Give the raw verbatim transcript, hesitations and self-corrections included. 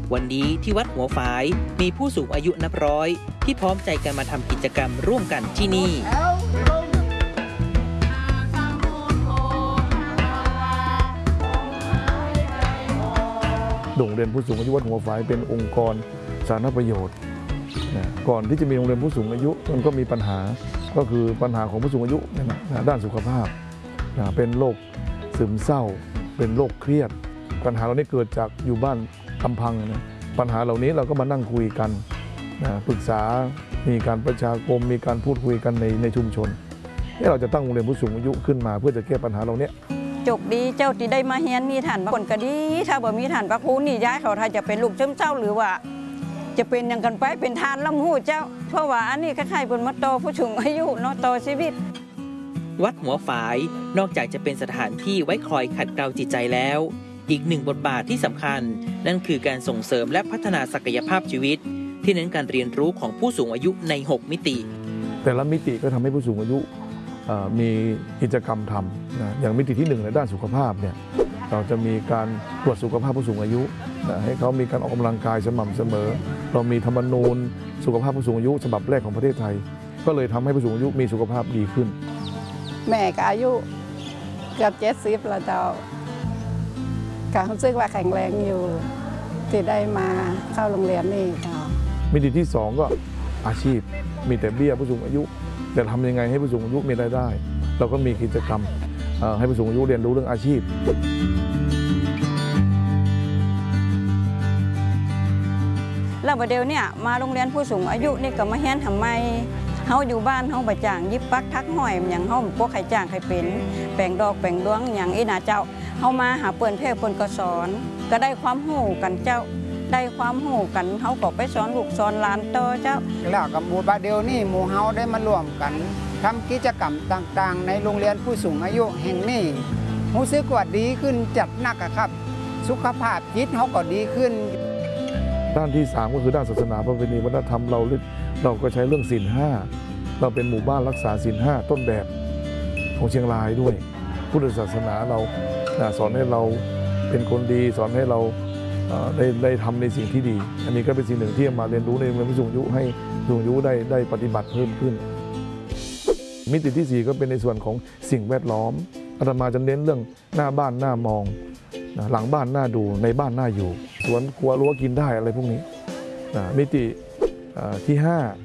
วันนี้ที่วัดหัวฝายมีผู้สูงอายุนับร้อยที่พร้อมใจกันมาทำกิจกรรมร่วมกันที่นี่โรงเรียนผู้สูงอายุวัดหัวฝายเป็นองค์กรสาธารณประโยชน์ก่อนที่จะมีโรงเรียนผู้สูงอายุมันก็มีปัญหาก็คือปัญหาของผู้สูงอายุด้านสุขภาพเป็นโรคซึมเศร้าเป็นโรคเครียดปัญหาเหล่านี้เกิดจากอยู่บ้านลำพังนะปัญหาเหล่านี้เราก็มานั่งคุยกันนะปรึกษามีการประชาคมมีการพูดคุยกันในในชุมชนที่เราจะตั้งโรงเรียนผู้สูงอายุขึ้นมาเพื่อจะแก้ปัญหาเหล่านี้จกดีเจ้าที่ได้มาเฮียนมีฐานคนก็ดีถ้าบ่มีฐานพระครูนี่ย้ายเขาถ้าจะเป็นลูกเจ้าเจ้าหรือว่าจะเป็นอย่างกันไปเป็นทานลำหูเจ้าเพราะว่าอันนี้คล้ายๆบนมโตผู้สูงอายุเนาะโตชีวิตวัดหัวฝายนอกจากจะเป็นสถานที่ไว้คอยขัดเกลาจิตใจแล้วอีกหนึ่งบทบาทที่สำคัญนั่นคือการส่งเสริมและพัฒนาศักยภาพชีวิตที่เน้นการเรียนรู้ของผู้สูงอายุในหกมิติแต่ละมิติก็ทำให้ผู้สูงอายุมีกิจกรรมทำนะอย่างมิติที่หนึ่งในด้านสุขภาพเนี่ยเราจะมีการตรวจสุขภาพผู้สูงอายุนะให้เขามีการออกกำลังกายสม่ำเสมอเรามีธรรมนูญสุขภาพผู้สูงอายุฉบับแรกของประเทศไทยก็เลยทำให้ผู้สูงอายุมีสุขภาพดีขึ้นแม่ก็อายุเกือบเจ็ดสิบแล้วเจ้าการรู้สึกว่าแข็งแรงอยู่ที่ได้มาเข้าโรงเรียนนี่เจ้ามิติที่สองก็อาชีพมีแต่เบี้ยผู้สูงอายุแต่ทำยังไงให้ผู้สูงอายุมีรายได้เราก็มีกิจกรรมให้ผู้สูงอายุเรียนรู้เรื่องอาชีพแล้วประเดี๋ยวเนี่ยมาโรงเรียนผู้สูงอายุนี่ก็มาเฮียนทำไมเฮาอยู่บ้านเฮาประจ่างยิบปักทักห้อยอย่างเฮาพวกไข่จ่างไข่เป็นแปลงดอกแปลงดวงอย่างอีนาเจ้าเฮามาหาเปิ้นเพ่เปิ้นก็สอนก็ได้ความรู้กันเจ้าได้ความรู้กันเฮาก็ไปสอนลูกสอนหลานต่อเจ้าแล้วกับหมู่บ้านเดียวนี่หมู่เฮาได้มาร่วมกันทำกิจกรรมต่างๆในโรงเรียนผู้สูงอายุแห่งนี้รู้สึกว่าดีขึ้นจัดหนักครับสุขภาพจิตเฮาก็ดีขึ้นด้านที่สามก็คือด้านศาสนาประเพณีวัฒนธรรมเราเราก็ใช้เรื่องศีลห้าเราเป็นหมู่บ้านรักษาศีลห้าต้นแบบของเชียงรายด้วยพุทธศาสนาเราสอนให้เราเป็นคนดีสอนให้เราได้ได้ทำในสิ่งที่ดีอันนี้ก็เป็นสิ่งหนึ่งที่มาเรียนรู้ในผู้สูงอายุให้ผู้สูงอายุได้ได้ปฏิบัติเพิ่มขึ้นมิติที่สี่ก็เป็นในส่วนของสิ่งแวดล้อมอาตมาจะเน้นเรื่องหน้าบ้านหน้ามองหลังบ้านหน้าดูในบ้านหน้าอยู่สวนครัวรั้วกินได้อะไรพวกนี้มิติที่ห้า